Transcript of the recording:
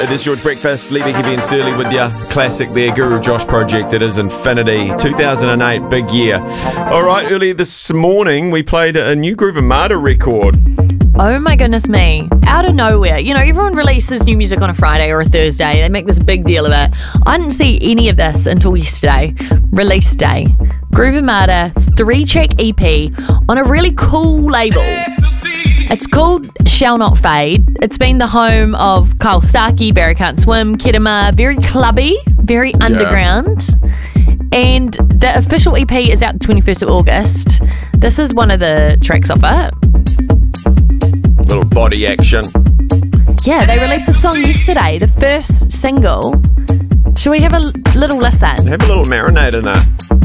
It is George Breakfast, leaving Heavy and Surly with ya. Classic there, Guru Josh Project. It is Infinity, 2008, big year. All right, earlier this morning we played a new Groove Armada record. Oh my goodness me. Out of nowhere. You know, everyone releases new music on a Friday or a Thursday. They make this big deal of it. I didn't see any of this until yesterday. Release day. Groove Armada 3-track EP on a really cool label. It's called Shall Not Fade. It's been the home of Kyle Starkey, Barry Can't Swim, Kedema, very clubby, very underground. And the official EP is out the 21st of August. This is one of the tracks off it. Little body action. Yeah, they released a song yesterday, the first single. Shall we have a little listen? Have a little marinade in it.